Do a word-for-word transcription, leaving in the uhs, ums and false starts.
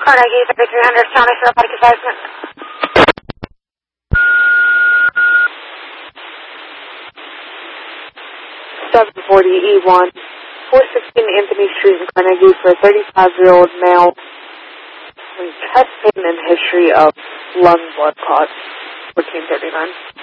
Carnegie, thirty-three hundred, County for Aquatic Advisement. seven forty E one, four sixteen Anthony Street in Carnegie for a thirty-five-year-old male with chest pain and history of lung blood clots, fourteen thirty-nine.